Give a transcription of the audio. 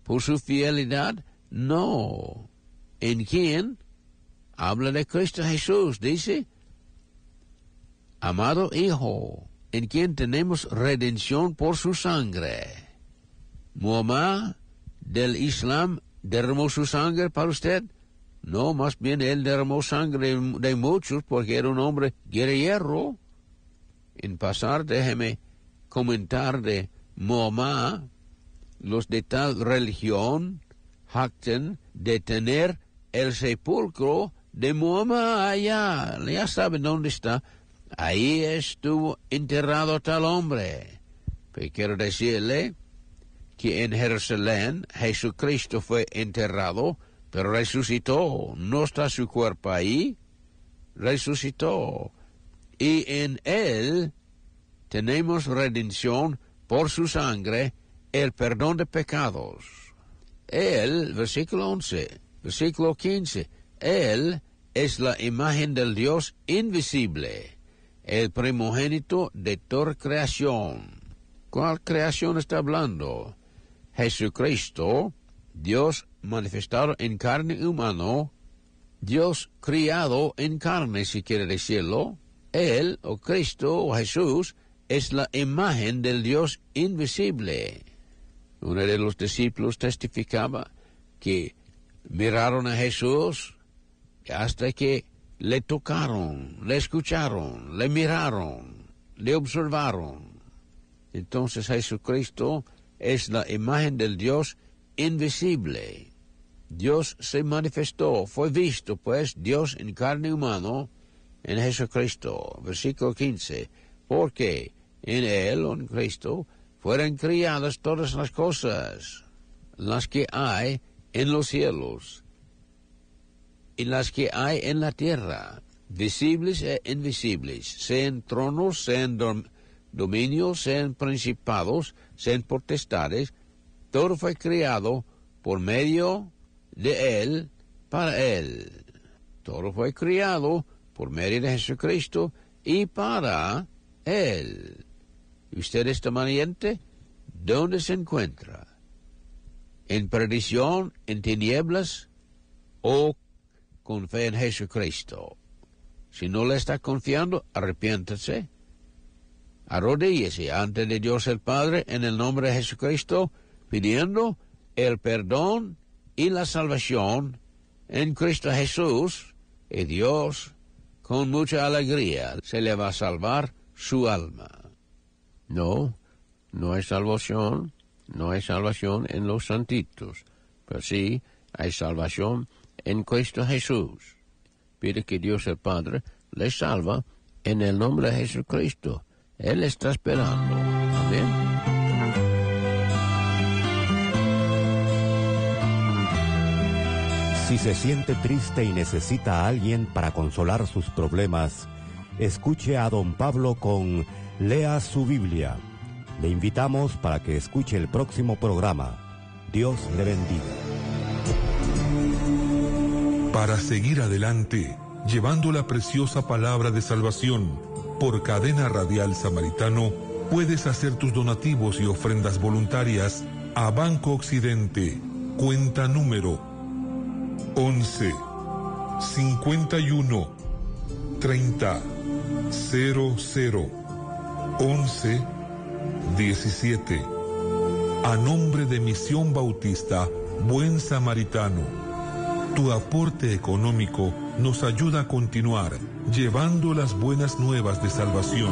por su fidelidad? No. ¿En quién? Habla de Cristo Jesús, dice, amado Hijo, en quien tenemos redención por su sangre. Muhammad del Islam derramó su sangre para usted. No, más bien él derramó sangre de muchos porque era un hombre guerrero. En pasar, déjeme comentar de Muhammad. Los de tal religión jactan de tener el sepulcro de Muhammad allá. Ya saben dónde está. Ahí estuvo enterrado tal hombre. Pero quiero decirle que en Jerusalén Jesucristo fue enterrado, pero resucitó. No está su cuerpo ahí, resucitó. Y en él tenemos redención por su sangre, el perdón de pecados. Él, versículo 11, versículo 15, él es la imagen del Dios invisible, el primogénito de toda creación. ¿Cuál creación está hablando? Jesucristo, Dios manifestado en carne humano, Dios criado en carne, si quiere decirlo. Él, o Cristo, o Jesús, es la imagen del Dios invisible. Uno de los discípulos testificaba que miraron a Jesús hasta que le tocaron, le escucharon, le miraron, le observaron. Entonces Jesucristo es la imagen del Dios invisible. Dios se manifestó, fue visto, pues, Dios en carne humano en Jesucristo. Versículo 15, porque en Él, o en Cristo, fueron criadas todas las cosas, las que hay en los cielos y las que hay en la tierra, visibles e invisibles, sean tronos, sean dominios, sean principados, sean potestades. Todo fue creado por medio de Él, para Él. Todo fue creado por medio de Jesucristo y para Él. ¿Y usted está valiente? ¿Dónde se encuentra? ¿En perdición, en tinieblas o con fe en Jesucristo? Si no le está confiando, arrepiéntase. Arrodíllese ante de Dios el Padre en el nombre de Jesucristo, pidiendo el perdón y la salvación en Cristo Jesús, y Dios, con mucha alegría, se le va a salvar su alma. No hay salvación, no hay salvación en los santitos, pero sí hay salvación en Cristo Jesús. Pide que Dios el Padre le salva en el nombre de Jesucristo. Él está esperando. Amén. Si se siente triste y necesita a alguien para consolar sus problemas, escuche a don Pablo con Lea su Biblia. Le invitamos para que escuche el próximo programa. Dios le bendiga. Para seguir adelante, llevando la preciosa palabra de salvación por Cadena Radial Samaritano, puedes hacer tus donativos y ofrendas voluntarias a Banco Occidente, cuenta número 11 51 30 00 11 17, a nombre de Misión Bautista Buen Samaritano. Tu aporte económico nos ayuda a continuar llevando las buenas nuevas de salvación